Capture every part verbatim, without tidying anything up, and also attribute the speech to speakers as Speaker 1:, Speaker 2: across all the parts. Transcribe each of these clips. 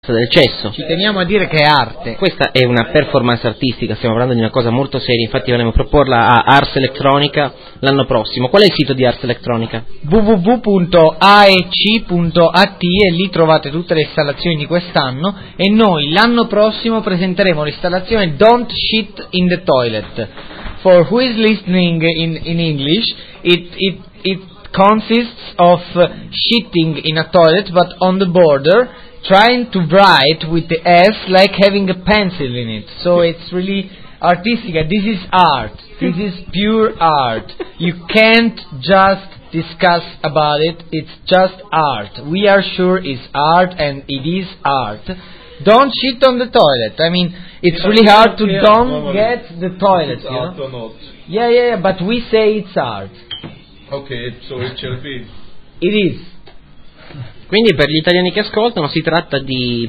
Speaker 1: del cesso.
Speaker 2: Ci teniamo a dire che è arte.
Speaker 1: Questa è una performance artistica, stiamo parlando di una cosa molto seria, infatti vorremmo proporla a Ars Electronica l'anno prossimo. Qual è il sito di Ars Electronica?
Speaker 2: w w w punto a e c punto a t e lì trovate tutte le installazioni di quest'anno e noi l'anno prossimo presenteremo l'installazione Don't Shit in the Toilet. For who is listening in, in English, it, it, it consists of shitting in a toilet but on the border, trying to write with the S like having a pencil in it. So it's really artistic. This is art. This is pure art. You can't just discuss about it. It's just art. We are sure it's art and it is art. Don't shit on the toilet. I mean, it's really hard to don't get the toilet, you know? Yeah, yeah, yeah, but we say it's art.
Speaker 3: Okay, so it shall be.
Speaker 2: It is.
Speaker 1: Quindi per gli italiani che ascoltano si tratta di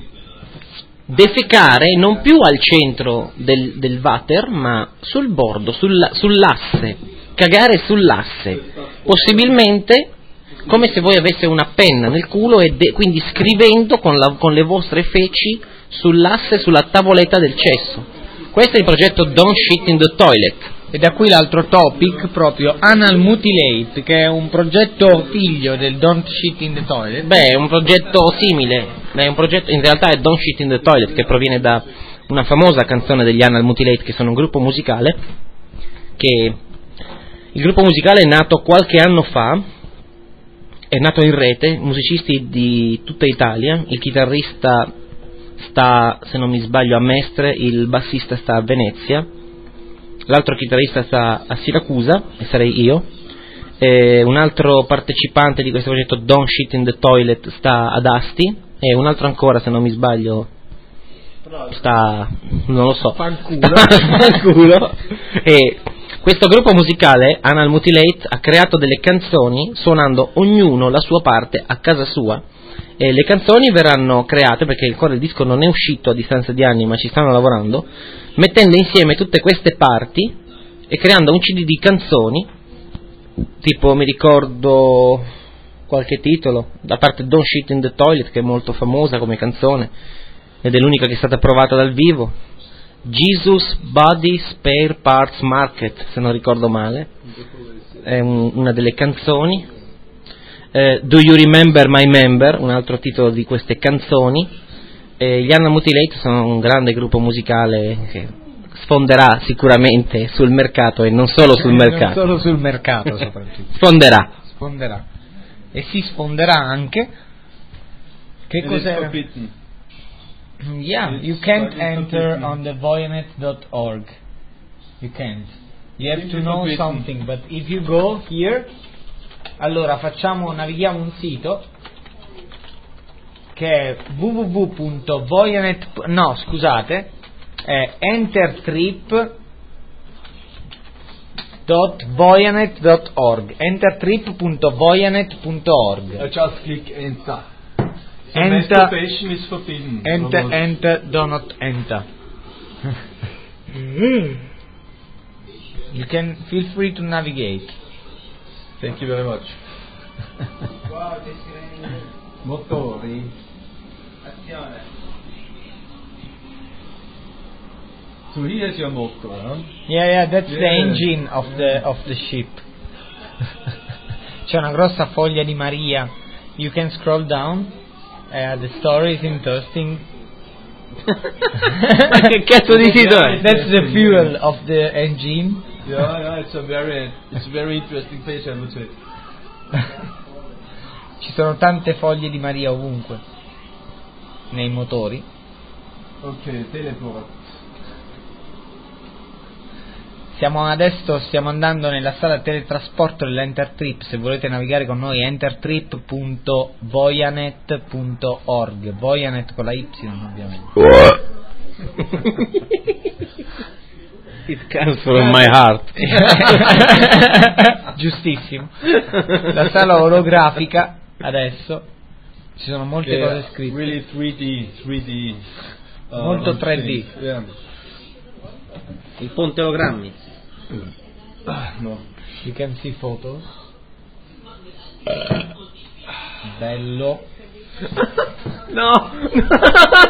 Speaker 1: defecare non più al centro del, del water, ma sul bordo, sul, sull'asse, cagare sull'asse, possibilmente come se voi aveste una penna nel culo e de- quindi scrivendo con, la, con le vostre feci sull'asse, sulla tavoletta del cesso. Questo è il progetto Don't Shit in the Toilet.
Speaker 2: E da qui l'altro topic, proprio Anal Mutilate, che è un progetto figlio del Don't Shit in the Toilet.
Speaker 1: Beh, è un progetto simile, è un progetto, in realtà è Don't Shit in the Toilet, che proviene da una famosa canzone degli Anal Mutilate, che sono un gruppo musicale, che il gruppo musicale è nato qualche anno fa, è nato in rete, musicisti di tutta Italia, il chitarrista sta, se non mi sbaglio, a Mestre, il bassista sta a Venezia, l'altro chitarrista sta a Siracusa, e sarei io, e un altro partecipante di questo progetto Don't Shit in the Toilet sta ad Asti, e un altro ancora, se non mi sbaglio, sta, non lo so,
Speaker 2: fanculo,
Speaker 1: fanculo. E questo gruppo musicale, Anal Mutilate, ha creato delle canzoni suonando ognuno la sua parte a casa sua, e le canzoni verranno create, perché ancora il disco non è uscito a distanza di anni, ma ci stanno lavorando, mettendo insieme tutte queste parti e creando un C D di canzoni, tipo, mi ricordo qualche titolo, da parte Don't Shit in the Toilet, che è molto famosa come canzone ed è l'unica che è stata provata dal vivo, Jesus Body Spare Parts Market, se non ricordo male, è un, una delle canzoni. eh, Do You Remember My Member, un altro titolo di queste canzoni. eh, Gli Anal Mutilate sono un grande gruppo musicale che sfonderà sicuramente sul mercato, e non solo sul mercato,
Speaker 2: non solo sul mercato soprattutto.
Speaker 1: sfonderà
Speaker 2: sfonderà e si sfonderà anche. Che
Speaker 3: It
Speaker 2: cos'era?
Speaker 3: is forbidden.
Speaker 2: Yeah,
Speaker 3: It's
Speaker 2: you can't
Speaker 3: fucking
Speaker 2: enter
Speaker 3: forbidden.
Speaker 2: on the voyanet dot org. You can't. You have to
Speaker 3: Simply
Speaker 2: know
Speaker 3: forbidden.
Speaker 2: something, but if you go here, allora facciamo, navighiamo un sito che è w w w punto voyanet, no scusate, è entertrip punto voyanet punto org, entertrip punto voyanet punto org.
Speaker 3: I just click enter. So
Speaker 2: Enter-
Speaker 3: masturbation is forbidden.
Speaker 2: Enter,
Speaker 3: Almost.
Speaker 2: enter, do not enter. You can feel free to navigate.
Speaker 3: Thank you very much. Motori. So here's your motor, huh?
Speaker 2: Yeah, yeah, that's the
Speaker 3: Yeah.
Speaker 2: engine of the of the ship. C'è una grossa foglia di Maria. You can scroll down. Uh, the story is interesting.
Speaker 1: Ma che cazzo di sito è?
Speaker 2: That's the fuel of the engine.
Speaker 3: Yeah, yeah, it's a very, it's a very interesting page, I would say.
Speaker 2: Ci sono tante foglie di Maria ovunque nei motori.
Speaker 3: Okay, teleport.
Speaker 2: Siamo adesso stiamo andando nella sala teletrasporto dell'Entertrip. Se volete navigare con noi, entertrip punto voyanet punto org. Voyanet con la Y, ovviamente.
Speaker 1: It comes from my heart.
Speaker 2: Giustissimo. La sala olografica adesso ci sono molte
Speaker 3: Yeah,
Speaker 2: cose scritte.
Speaker 3: really three D, three D. uh,
Speaker 2: Molto tre D.
Speaker 3: things, Yeah.
Speaker 1: Il ponte ologrammi.
Speaker 3: Ah, no.
Speaker 2: You can see photos. Bello.
Speaker 1: No.